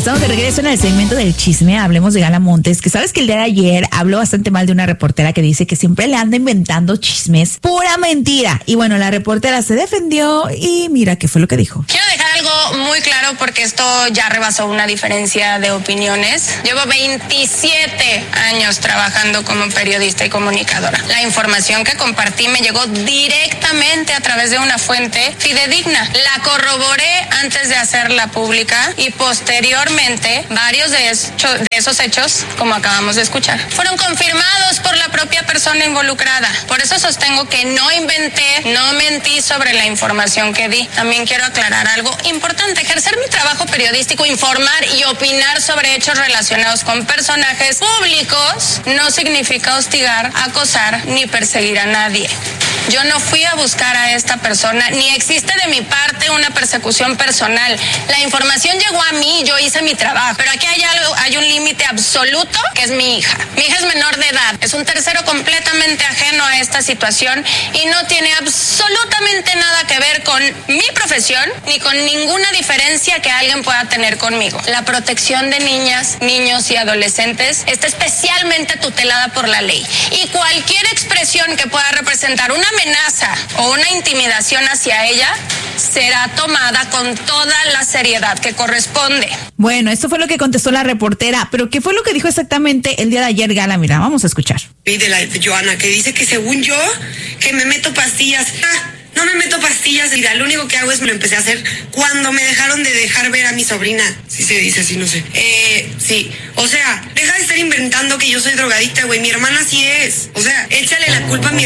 Estamos de regreso en el segmento del chisme. Hablemos de Gala Montes, que sabes que el día de ayer habló bastante mal de una reportera que dice que siempre le anda inventando chismes. Pura mentira. Y bueno, la reportera se defendió y mira qué fue lo que dijo. Quiero dejar algo muy claro porque esto ya rebasó una diferencia de opiniones. Llevo 27 años trabajando como periodista y comunicadora. La información que compartí me llegó directamente a través de una fuente fidedigna. La corroboré antes de hacerla pública y posteriormente varios de esos hechos, como acabamos de escuchar, fueron confirmados por la propia persona involucrada. Por eso sostengo que no inventé, no mentí sobre la información que di. También quiero aclarar algo importante. Ejercer mi trabajo periodístico, informar y opinar sobre hechos relacionados con personajes públicos no significa hostigar, acosar ni perseguir a nadie. Yo no fui a buscar a esta persona, ni existe de mi parte una persecución personal. La información llegó a mí, yo hice mi trabajo, pero aquí hay un límite absoluto, que es mi hija. Mi hija es menor de edad, es un tercero completamente ajeno a esta situación y no tiene absolutamente nada que ver con mi profesión ni con ninguna diferencia que alguien pueda tener conmigo. La protección de niñas, niños y adolescentes está especialmente tutelada por la ley y cualquier expresión que pueda representar una amenaza o una intimidación hacia ella será tomada con toda la seriedad que corresponde. Bueno, esto fue lo que contestó la reportera, pero ¿qué fue lo que dijo exactamente el día de ayer, Gala? Mira, vamos a escuchar. Y de la Joana, que dice que según yo, que me meto pastillas. No me meto pastillas, y lo único que hago es me lo empecé a hacer cuando me dejaron de dejar ver a mi sobrina. Sí se dice así, no sé. Sí. O sea, deja de estar inventando que yo soy drogadicta, güey. Mi hermana sí es. O sea, échale la culpa a mi